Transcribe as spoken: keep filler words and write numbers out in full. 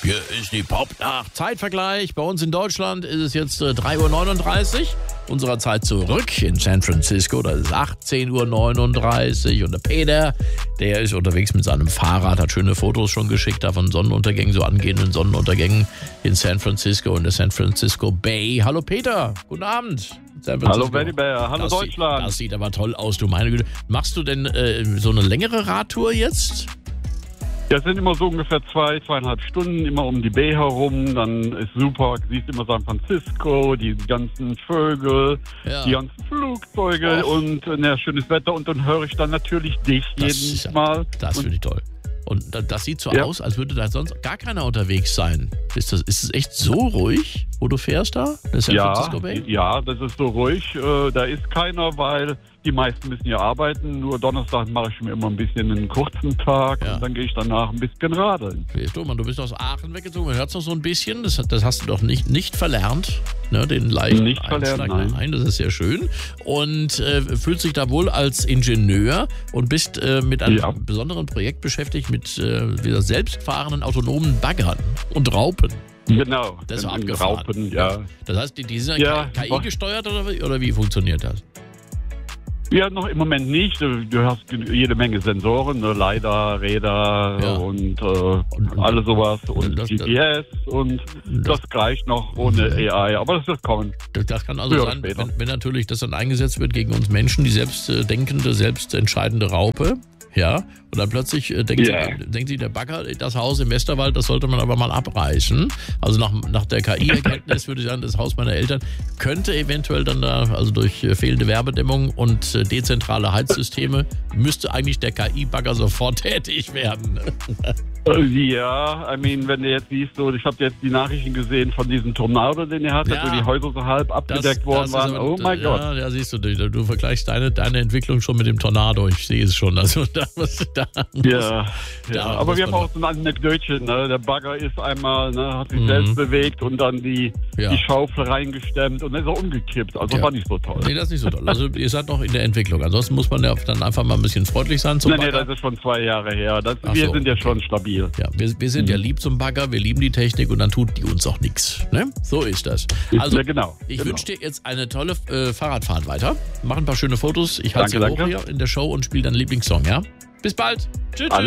Hier ist die Pop-Nacht. Zeitvergleich. Bei uns in Deutschland ist es jetzt äh, drei Uhr neununddreißig unserer Zeit zurück in San Francisco. Das ist achtzehn Uhr neununddreißig und der Peter, der ist unterwegs mit seinem Fahrrad, hat schöne Fotos schon geschickt da von Sonnenuntergängen, so angehenden Sonnenuntergängen in San Francisco, in der San Francisco Bay. Hallo Peter, guten Abend. Hallo Benny Bär, hallo das Deutschland. Sieht, das sieht aber toll aus, du meine Güte. Machst du denn äh, so eine längere Radtour jetzt? Das sind immer so ungefähr zwei, zweieinhalb Stunden, immer um die Bay herum. Dann ist super, du siehst immer San Francisco, die ganzen Vögel, Ja. die ganzen Flugzeuge Och. und äh, ja, schönes Wetter. Und dann höre ich dann natürlich dich Das jedes ist ja- Mal. Das Und finde ich toll. Und da- das sieht so Ja. aus, als würde da sonst gar keiner unterwegs sein. Ist das, ist es echt so ruhig, wo du fährst da? In der San ja, Francisco Bay? ja, das ist so ruhig. Äh, da ist keiner, weil die meisten müssen ja arbeiten. Nur Donnerstag mache ich mir immer ein bisschen einen kurzen Tag Ja. und dann gehe ich danach ein bisschen radeln. Weißt du, Mann, du bist aus Aachen weggezogen, man hört es noch so ein bisschen. Das, das hast du doch nicht, nicht verlernt, ne, den leichten Nicht verlernt, Einschlag. nein. Das ist sehr schön. Und äh, fühlst dich da wohl als Ingenieur und bist äh, mit einem Ja. besonderen Projekt beschäftigt, mit äh, wieder selbstfahrenden autonomen Baggern und Raupen. Genau, Das ist in- in abgefahren. Raupen, ja. Das heißt, die, die sind Ja. K I gesteuert oder, wie- oder wie funktioniert das? Ja, noch im Moment nicht. Du hast jede Menge Sensoren, ne? LiDAR, Räder Ja. und, äh, und- alles sowas und das- G P S und das reicht noch ohne A I, aber das wird kommen. Das, das kann also Früher oder sein, später. wenn, wenn natürlich das dann eingesetzt wird gegen uns Menschen, die selbstdenkende, selbstentscheidende Raupe, ja, und dann plötzlich äh, denkt, Ja. sie, denkt sich der Bagger, das Haus im Westerwald, das sollte man aber mal abreißen. Also nach, nach der K I-Erkenntnis würde ich sagen, das Haus meiner Eltern könnte eventuell dann da, also durch äh, fehlende Wärmedämmung und äh, dezentrale Heizsysteme, müsste eigentlich der K I-Bagger sofort tätig werden. Äh, Ja, I mean, wenn du jetzt siehst, so, ich habe jetzt die Nachrichten gesehen von diesem Tornado, den ihr hattet, Ja. wo die Häuser so halb abgedeckt worden ist waren. aber- Oh mein Gott. Ja, ja, siehst du, du, du vergleichst deine, deine Entwicklung schon mit dem Tornado. Ich sehe es schon. Also da, muss- da muss- Ja, Da ja. muss aber wir haben man auch so ein Anekdötchen, ne? Der Bagger ist einmal, ne, hat sich Mhm. selbst bewegt und dann die, Ja. die Schaufel reingestemmt und dann ist er umgekippt. Also Ja. war nicht so toll. Nee, das ist nicht so toll. Also ihr seid noch in der Entwicklung. Ansonsten muss man ja dann einfach mal ein bisschen freundlich sein zum Nee, nee, Bagger. das ist schon zwei Jahre her. Das, Ach wir so, sind ja okay. schon stabil. Ja, wir, wir sind ja lieb zum Bagger, wir lieben die Technik und dann tut die uns auch nichts. Ne? So ist das. Also ja, genau. ich genau. wünsche dir jetzt eine tolle äh, Fahrradfahrt weiter. Mach ein paar schöne Fotos. Ich halte sie Danke, hoch danke. hier in der Show und spiele deinen Lieblingssong, ja? Bis bald. Tschüss. Alles